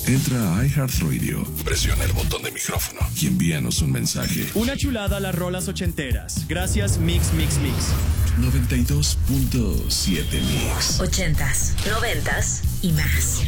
Entra a iHeartRadio, presiona el botón de micrófono y envíanos un mensaje. Una chulada a las rolas ochenteras. Gracias, Mix. 92.7 Mix. 80s, 90s y más.